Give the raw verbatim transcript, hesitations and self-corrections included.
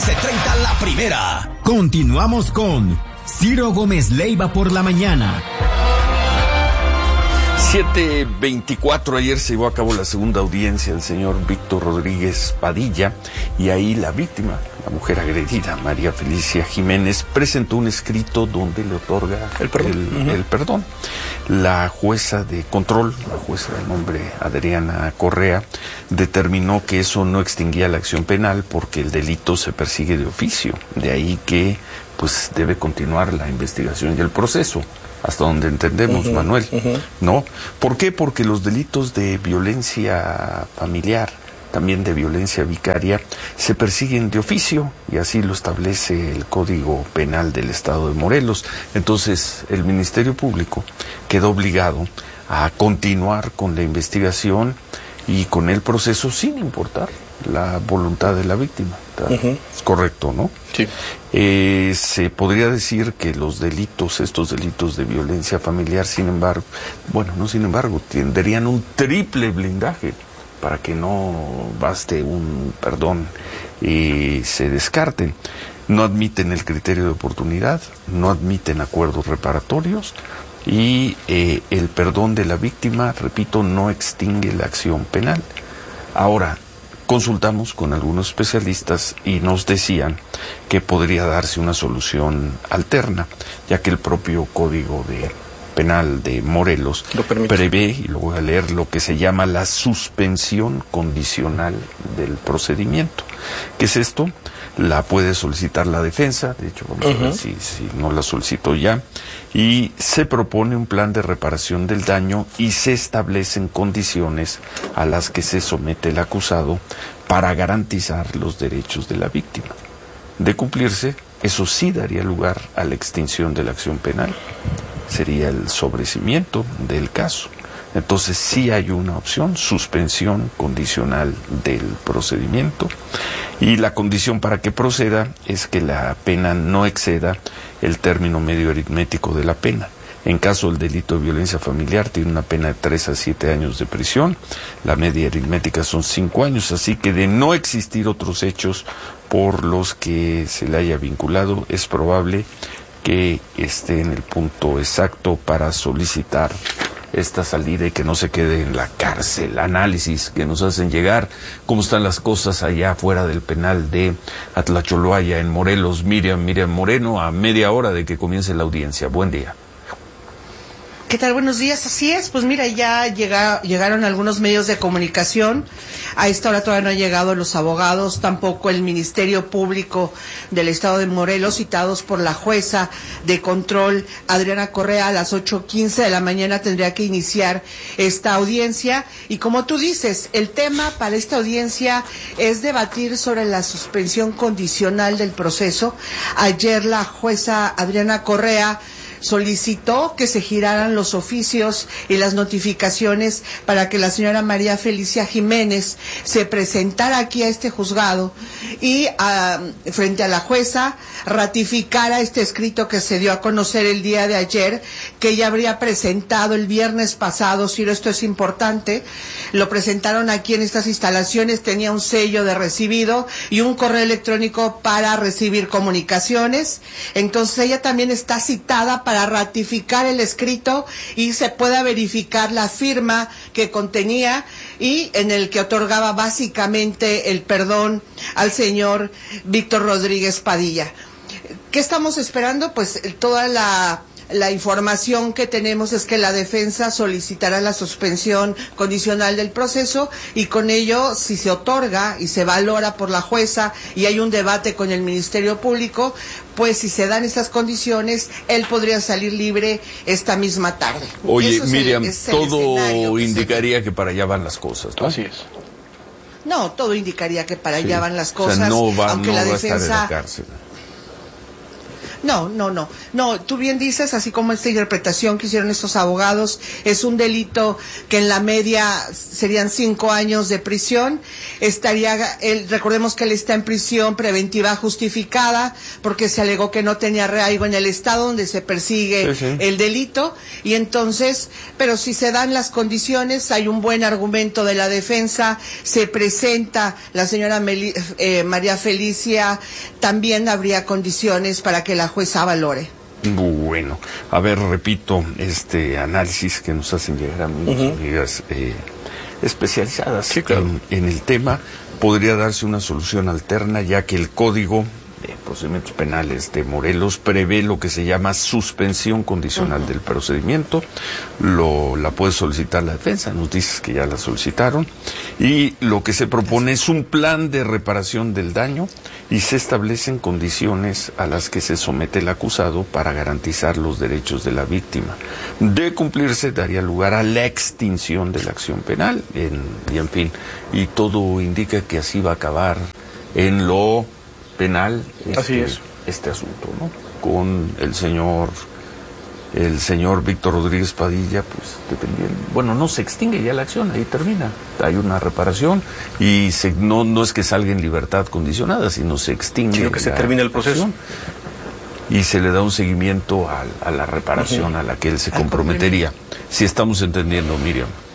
trece treinta La Primera. Continuamos con Ciro Gómez Leiva por la mañana. siete veinticuatro, ayer se llevó a cabo la segunda audiencia del señor Víctor Rodríguez Padilla, y ahí la víctima, la mujer agredida, María Felicia Jiménez, presentó un escrito donde le otorga el perdón. El, uh-huh. el perdón. La jueza de control, la jueza de nombre Adriana Correa, determinó que eso no extinguía la acción penal porque el delito se persigue de oficio, de ahí que pues debe continuar la investigación y el proceso. Hasta donde entendemos, uh-huh, Manuel, uh-huh. ¿no? ¿Por qué? Porque los delitos de violencia familiar, también de violencia vicaria, se persiguen de oficio, y así lo establece el Código Penal del Estado de Morelos. Entonces, el Ministerio Público quedó obligado a continuar con la investigación y con el proceso sin importar la voluntad de la víctima. Uh-huh. Es correcto, ¿no? Sí. Eh, se podría decir que los delitos, estos delitos de violencia familiar, sin embargo, bueno, no sin embargo, tendrían un triple blindaje para que no baste un perdón y se descarten. No admiten el criterio de oportunidad, no admiten acuerdos reparatorios, y eh, el perdón de la víctima, repito, no extingue la acción penal. Ahora, consultamos con algunos especialistas y nos decían que podría darse una solución alterna, ya que el propio Código de Penal de Morelos prevé, y lo voy a leer, lo que se llama la suspensión condicional del procedimiento. ¿Qué es esto? La puede solicitar la defensa, de hecho vamos uh-huh. a ver si, si no la solicitó ya, y se propone un plan de reparación del daño y se establecen condiciones a las que se somete el acusado para garantizar los derechos de la víctima. De cumplirse, eso sí daría lugar a la extinción de la acción penal, sería el sobreseimiento del caso. Entonces sí hay una opción, suspensión condicional del procedimiento, y la condición para que proceda es que la pena no exceda el término medio aritmético de la pena. En caso del delito de violencia familiar tiene una pena de tres a siete años de prisión, la media aritmética son cinco años, así que de no existir otros hechos por los que se le haya vinculado, es probable que esté en el punto exacto para solicitar esta salida y que no se quede en la cárcel. Análisis que nos hacen llegar, cómo están las cosas allá afuera del penal de Atlacholoaya, en Morelos. Miriam, Miriam Moreno, a media hora de que comience la audiencia. Buen día. ¿Qué tal? Buenos días. Así es, pues mira, ya llega, llegaron algunos medios de comunicación. A esta hora todavía no han llegado los abogados, tampoco el Ministerio Público del Estado de Morelos, citados por la jueza de control Adriana Correa. A las ocho quince de la mañana tendría que iniciar esta audiencia. Y como tú dices, el tema para esta audiencia es debatir sobre la suspensión condicional del proceso. Ayer la jueza Adriana Correa solicitó que se giraran los oficios y las notificaciones para que la señora María Felicia Jiménez se presentara aquí a este juzgado y uh, frente a la jueza ratificara este escrito que se dio a conocer el día de ayer, que ella habría presentado el viernes pasado. Ciro, esto es importante, lo presentaron aquí en estas instalaciones, tenía un sello de recibido y un correo electrónico para recibir comunicaciones. Entonces ella también está citada para para ratificar el escrito y se pueda verificar la firma que contenía y en el que otorgaba básicamente el perdón al señor Víctor Rodríguez Padilla. ¿Qué estamos esperando? Pues toda la... La información que tenemos es que la defensa solicitará la suspensión condicional del proceso y con ello, si se otorga y se valora por la jueza y hay un debate con el Ministerio Público, pues si se dan esas condiciones, él podría salir libre esta misma tarde. Oye, es Miriam, el, todo indicaría que, que para allá van las cosas, ¿no? Así es. No, todo indicaría que para sí. allá van las cosas, o sea, no va, aunque no la va defensa... a estar en la cárcel. No, no, no. No, tú bien dices, así como esta interpretación que hicieron estos abogados, es un delito que en la media serían cinco años de prisión. Estaría, él, recordemos que él está en prisión preventiva justificada porque se alegó que no tenía arraigo en el estado donde se persigue sí, sí. el delito. Y entonces, pero si se dan las condiciones, hay un buen argumento de la defensa, se presenta la señora Meli, eh, María Felicia, también habría condiciones para que la jueza valore. Bueno, a ver, repito, este análisis que nos hacen llegar a mis uh-huh. amigas eh, especializadas sí, claro. en, en el tema, podría darse una solución alterna, ya que el Código de Procedimientos Penales de Morelos prevé lo que se llama suspensión condicional uh-huh. del procedimiento. Lo, la puede solicitar la defensa, nos dices que ya la solicitaron, y lo que se propone es un plan de reparación del daño y se establecen condiciones a las que se somete el acusado para garantizar los derechos de la víctima. De cumplirse, daría lugar a la extinción de la acción penal, en, y en fin, y todo indica que así va a acabar en lo penal este, así es. este asunto, ¿no? Con el señor el señor Víctor Rodríguez Padilla, pues dependiendo, bueno, no se extingue ya la acción, ahí termina, hay una reparación y se, no no es que salga en libertad condicionada, sino se extingue, sino que se termina el proceso y se le da un seguimiento a, a la reparación uh-huh. a la que él se comprometería. Si estamos entendiendo, Miriam.